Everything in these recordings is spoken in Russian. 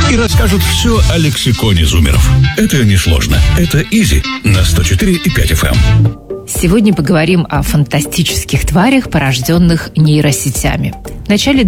и расскажут все о лексиконе зумеров. Это несложно. Это изи на 104,5 FM. Сегодня поговорим о фантастических тварях, порожденных нейросетями. В начале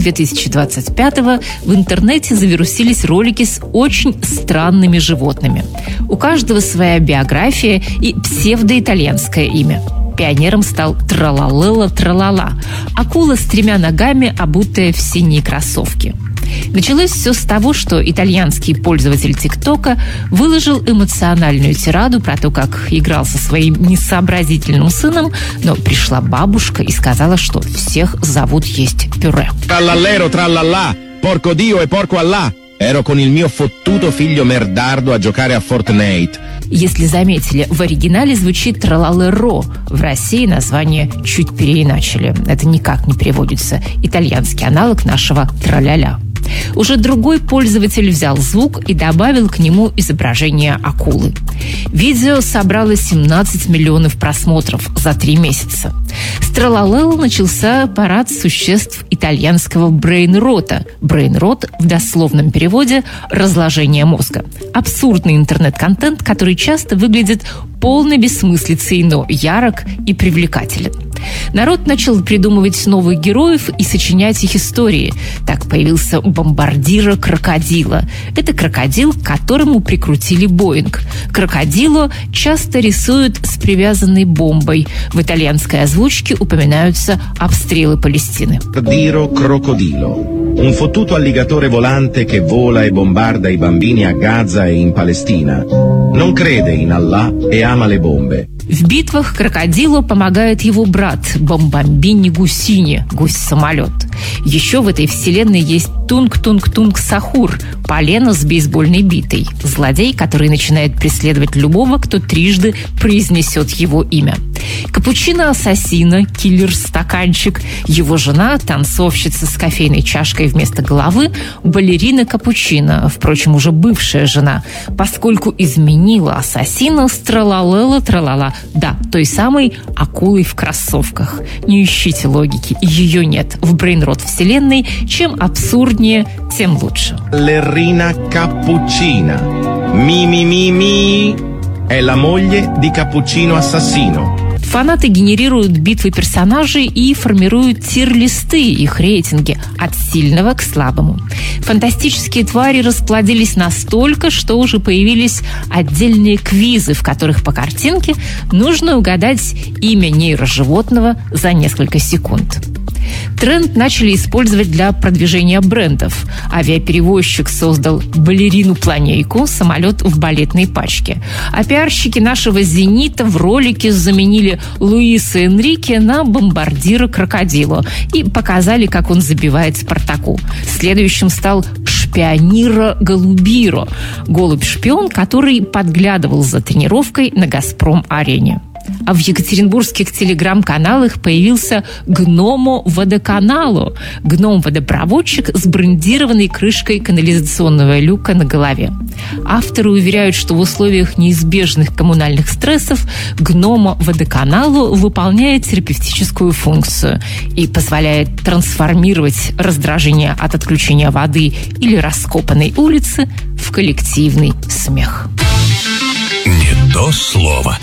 2025-го в интернете завирусились ролики с очень странными животными. У каждого своя биография и псевдоитальянское имя. Пионером стал Тралалела-Тралала – акула с 3 ногами, обутая в синие кроссовки. Началось все с того, что итальянский пользователь ТикТока выложил эмоциональную тираду про то, как играл со своим несообразительным сыном, но пришла бабушка и сказала, что всех зовут есть пюре. Trallallero, trallallà, porco Dio e porco Allah. Ero con il mio fottuto figlio merdardo a giocare a Fortnite. Если заметили, в оригинале звучит «тралалеро». В России название чуть переиначили. Это никак не переводится. Итальянский аналог нашего «траля-ля». Уже другой пользователь взял звук и добавил к нему изображение акулы. Видео собрало 17 миллионов просмотров за 3 месяца. С Тралалело начался парад существ итальянского брейн-рота. Брейн-рот в дословном переводе «разложение мозга». Абсурдный интернет-контент, который часто выглядит полной бессмыслицей, но ярок и привлекателен. Народ начал придумывать новых героев и сочинять их истории. Так появился бомбардиро крокодила. Это крокодил, к которому прикрутили Боинг. Крокодило часто рисуют с привязанной бомбой. В итальянской озвучке упоминаются обстрелы Палестины. Crocodilo. Un fottuto alligatore volante che vola e bombarda i bambini a Gaza e in Palestina. Non crede in Allah e ama le bombe. В битвах крокодилу помогает его брат Бомбамбини Гусини, гусь-самолет. Еще в этой вселенной есть Тунг-Тунг-Тунг Сахур, полено с бейсбольной битой. Злодей, который начинает преследовать любого, кто трижды произнесет его имя. Капучино-ассасино, киллер-стаканчик, его жена, танцовщица с кофейной чашкой вместо головы, балерина Капучино, впрочем, уже бывшая жена, поскольку изменила ассасина с тралалела-тралала, да, той самой акулой в кроссовках. Не ищите логики, ее нет. В брейн-рот вселенной чем абсурднее, тем лучше. Ballerina Cappuccina. Ми-ми-ми-ми. È la moglie di Cappuccino Assassino. Фанаты генерируют битвы персонажей и формируют тир-листы, их рейтинги от сильного к слабому. Фантастические твари расплодились настолько, что уже появились отдельные квизы, в которых по картинке нужно угадать имя нейроживотного за несколько секунд. Тренд начали использовать для продвижения брендов. Авиаперевозчик создал балерину-планейку, самолет в балетной пачке. А пиарщики нашего «Зенита» в ролике заменили Луиса Энрике на бомбардира крокодило и показали, как он забивает Спартаку. Следующим стал шпионира Голубиро, голубь-шпион, который подглядывал за тренировкой на «Газпром-арене». А в екатеринбургских телеграм-каналах появился гномо-водоканалу. Гном-водопроводчик с брендированной крышкой канализационного люка на голове. Авторы уверяют, что в условиях неизбежных коммунальных стрессов гномо-водоканалу выполняет терапевтическую функцию и позволяет трансформировать раздражение от отключения воды или раскопанной улицы в коллективный смех. Не то слово.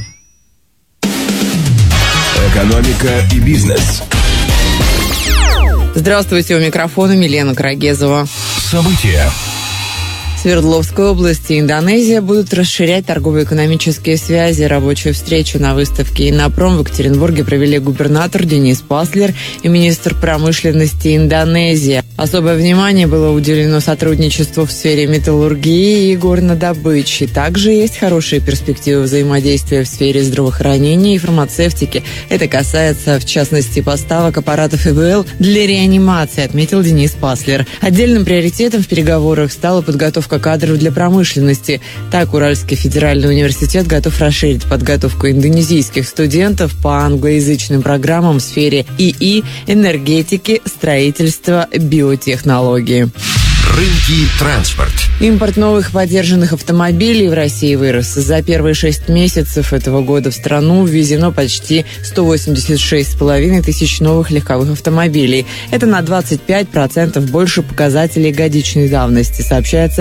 Экономика и бизнес. Здравствуйте, у микрофона Милена Карагезова. События. Свердловской области и Индонезия будут расширять торгово-экономические связи. Рабочую встречу на выставке «Иннопром» в Екатеринбурге провели губернатор Денис Паслер и министр промышленности Индонезии. Особое внимание было уделено сотрудничеству в сфере металлургии и горнодобычи. Также есть хорошие перспективы взаимодействия в сфере здравоохранения и фармацевтики. Это касается, в частности, поставок аппаратов ИВЛ для реанимации, отметил Денис Паслер. Отдельным приоритетом в переговорах стала подготовка кадров для промышленности. Так, Уральский федеральный университет готов расширить подготовку индонезийских студентов по англоязычным программам в сфере ИИ, энергетики, строительства, биотехнологии. Рынки транспорт. Импорт новых подержанных автомобилей в России вырос. За первые 6 месяцев этого года в страну ввезено почти 186,5 тысяч новых легковых автомобилей. Это на 25% больше показателей годичной давности, сообщается